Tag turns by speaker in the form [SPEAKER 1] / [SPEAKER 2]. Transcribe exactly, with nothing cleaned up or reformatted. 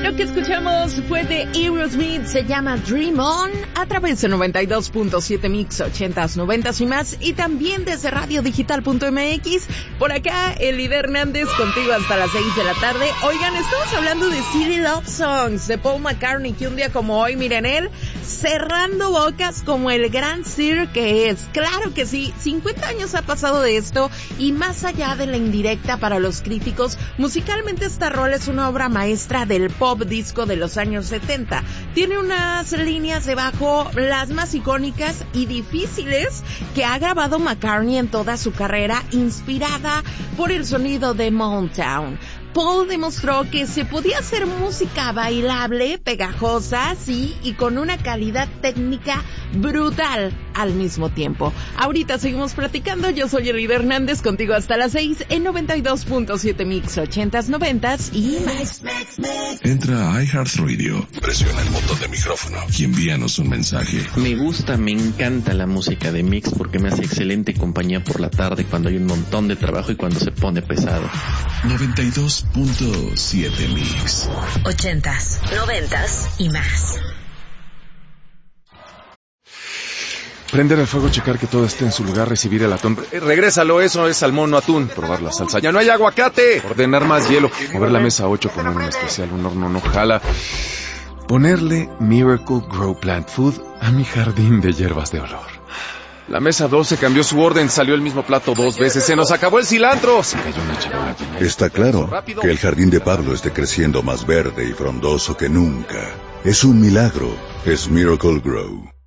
[SPEAKER 1] Lo que escuchamos fue de Aerosmith, se llama Dream On, a través de noventa y dos punto siete Mix, ochentas, noventas y más, y también desde radio digital punto m x. Por acá, Elida Hernández, contigo hasta las seis de la tarde. Oigan, estamos hablando de City Love Songs, de Paul McCartney, que un día como hoy, miren él, cerrando bocas como el gran Sir que es. Claro que sí, cincuenta años ha pasado de esto, y más allá de la indirecta para los críticos, musicalmente esta rola es una obra maestra del pop disco de los años setenta. Tiene unas líneas de bajo las más icónicas y difíciles que ha grabado McCartney en toda su carrera, inspirada por el sonido de Motown. Paul demostró que se podía hacer música bailable, pegajosa, sí, y con una calidad técnica brutal al mismo tiempo. Ahorita seguimos platicando, yo soy Elida Hernández, contigo hasta las seis en noventa y dos punto siete Mix, ochentas, noventas y más.
[SPEAKER 2] Entra a iHeartRadio, presiona el botón de micrófono y envíanos un mensaje.
[SPEAKER 3] Me gusta, me encanta la música de Mix porque me hace excelente compañía por la tarde cuando hay un montón de trabajo y cuando se pone pesado.
[SPEAKER 2] noventa y dos punto siete Mix.
[SPEAKER 4] Ochentas, noventas y más.
[SPEAKER 5] Prender el fuego, checar que todo esté en su lugar, recibir el atún. Eh, regrésalo, eso es salmón, no atún. Probar la salsa. ¡Ya no hay aguacate! Ordenar más hielo. Mover la mesa ocho, poner un especial, un horno no jala. Ponerle Miracle Grow Plant Food a mi jardín de hierbas de olor. La mesa doce cambió su orden, salió el mismo plato dos veces. ¡Se nos acabó el cilantro! Se cayó una charola.
[SPEAKER 6] Está claro que el jardín de Pablo esté creciendo más verde y frondoso que nunca. Es un milagro. Es Miracle Grow.